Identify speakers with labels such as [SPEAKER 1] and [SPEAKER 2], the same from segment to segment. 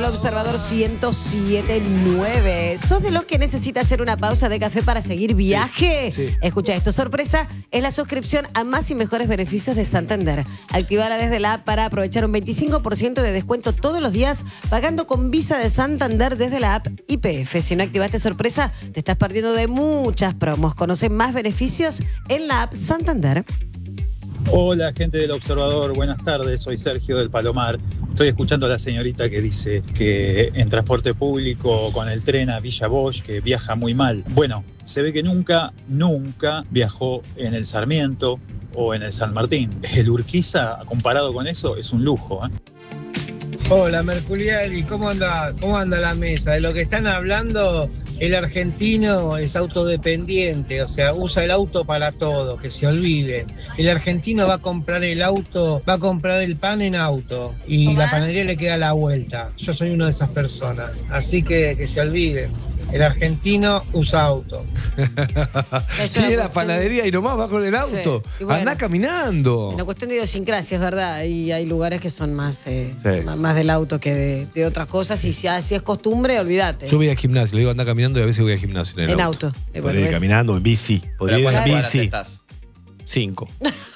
[SPEAKER 1] El Observador 107.9. ¿Sos de los que necesita hacer una pausa de café para seguir viaje?
[SPEAKER 2] Sí.
[SPEAKER 1] Escucha esto, sorpresa, es la suscripción a más y mejores beneficios de Santander. Activala desde la app para aprovechar un 25% de descuento todos los días pagando con Visa de Santander desde la app YPF. Si no activaste sorpresa, te estás perdiendo de muchas promos. Conoce más beneficios en la app Santander.
[SPEAKER 3] Hola, gente del Observador, buenas tardes, soy Sergio del Palomar. Estoy escuchando a la señorita que dice que en transporte público con el tren a Villa Bosch, que viaja muy mal. Bueno, se ve que nunca viajó en el Sarmiento o en el San Martín. El Urquiza, comparado con eso, es un lujo, ¿eh?
[SPEAKER 4] Hola, Mercuriali, ¿cómo andás? ¿Cómo anda la mesa? De lo que están hablando, el argentino es autodependiente, o sea, usa el auto para todo, que se olviden. El argentino va a comprar el auto, va a comprar el pan en auto y la panadería le queda a la vuelta. Yo soy una de esas personas, así que se olviden. El argentino usa auto.
[SPEAKER 1] Es
[SPEAKER 2] Sí,
[SPEAKER 1] una
[SPEAKER 2] la
[SPEAKER 1] cuestión-
[SPEAKER 2] panadería y nomás va con el auto.
[SPEAKER 1] Sí, y bueno.
[SPEAKER 2] Andá caminando.
[SPEAKER 1] Una cuestión de idiosincrasia, es verdad. Y hay lugares que son más,
[SPEAKER 2] Sí.
[SPEAKER 1] más del auto que de otras cosas. Y si así es costumbre, olvídate.
[SPEAKER 2] Yo voy al gimnasio, le digo anda caminando y a veces voy al gimnasio en el
[SPEAKER 1] En
[SPEAKER 2] auto.
[SPEAKER 1] auto.
[SPEAKER 2] Podría ir caminando, en bici. Podría ir en
[SPEAKER 5] ¿Cuántas cuadras
[SPEAKER 2] bici.
[SPEAKER 5] estás?
[SPEAKER 2] 5.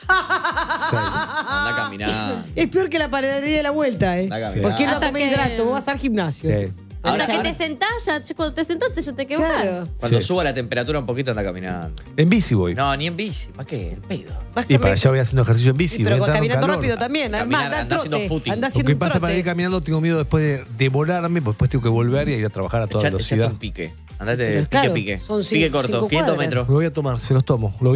[SPEAKER 5] Anda caminando.
[SPEAKER 1] Es peor que la panadería de la vuelta, ¿eh?
[SPEAKER 5] Anda caminando.
[SPEAKER 1] ¿Por qué no
[SPEAKER 6] Hasta
[SPEAKER 1] comés
[SPEAKER 6] que-
[SPEAKER 1] hidrato? Vos vas al gimnasio.
[SPEAKER 2] Sí.
[SPEAKER 5] Ahora-
[SPEAKER 6] Hasta que te sentás, cuando te sentaste ya te quedas.
[SPEAKER 1] Claro.
[SPEAKER 5] Cuando
[SPEAKER 2] Sí.
[SPEAKER 5] suba la temperatura un poquito anda caminando.
[SPEAKER 2] En bici voy.
[SPEAKER 5] No, ni en bici. ¿Para qué? El pedo.
[SPEAKER 1] Vas
[SPEAKER 2] Y para
[SPEAKER 1] cami-
[SPEAKER 2] allá voy haciendo ejercicio en bici.
[SPEAKER 1] Sí, pero
[SPEAKER 2] voy entrando en
[SPEAKER 1] caminando
[SPEAKER 2] calor.
[SPEAKER 1] rápido también.
[SPEAKER 5] Caminar,
[SPEAKER 1] Además, anda
[SPEAKER 5] anda haciendo
[SPEAKER 1] trote.
[SPEAKER 5] footing.
[SPEAKER 1] Anda
[SPEAKER 2] Lo
[SPEAKER 1] haciendo
[SPEAKER 2] que
[SPEAKER 1] un
[SPEAKER 2] pasa para ir
[SPEAKER 1] trote.
[SPEAKER 2] caminando tengo miedo después de demorarme, pues después tengo que volver y ir a trabajar a toda
[SPEAKER 5] Echate
[SPEAKER 2] velocidad.
[SPEAKER 5] un pique. Andate
[SPEAKER 1] Pero
[SPEAKER 5] pique,
[SPEAKER 1] claro,
[SPEAKER 5] pique.
[SPEAKER 1] son
[SPEAKER 5] Pique corto,
[SPEAKER 1] 5
[SPEAKER 5] 500
[SPEAKER 1] cuadras.
[SPEAKER 5] metros.
[SPEAKER 2] Me voy a tomar, se los tomo. Lo